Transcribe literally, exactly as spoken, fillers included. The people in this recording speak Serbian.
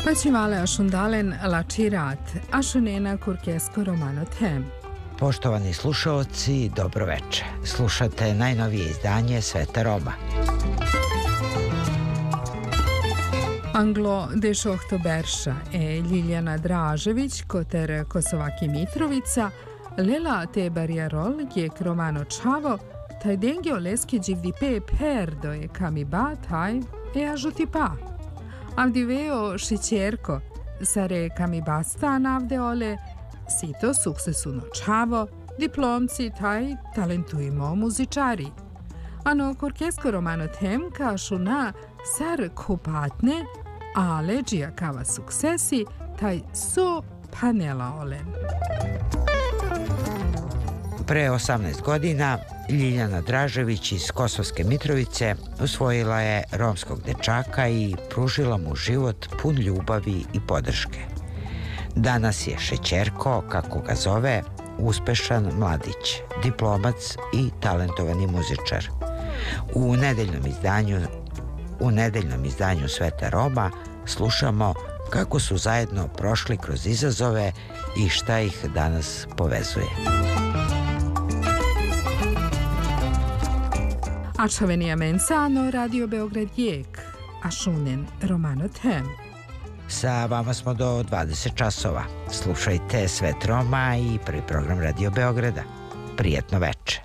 Facimale ašundalen lačirat, ašunena kurkesko romano tem. Poštovani slušaoci, dobroveče. Slušate najnovije izdanje Sveta Roma. Anglo dešohto berša e Ljiljana Dražević, koter Kosovaki Mitrovica, Lela te barjarol gdje romano čavo, taj dengio leski dživdi pe perdo je kami ba taj e ažuti pa. Avdiveo šićerko, sare kami basta navdeole, sito suksesuno čavo, diplomci taj talentujmo muzičari. Ano korkesko romano tem kašu na sar kupatne, ale džija kava suksesi, taj so panela olen. Pre osamnaest godina Ljiljana Dražević iz Kosovske Mitrovice usvojila je romskog dečaka i pružila mu život pun ljubavi i podrške. Danas je šećerko, kako ga zove, uspešan mladić, diplomac i talentovani muzičar. U nedeljnom izdanju, u nedeljnom izdanju Sveta Roma slušamo kako su zajedno prošli kroz izazove i šta ih danas povezuje. Ačavenija mensano, Radio Beograd jek, ašunen romano tem. Sa vama smo do dvadeset časova. Slušajte Svet Roma i prvi program Radio Beograda. Prijetno veče.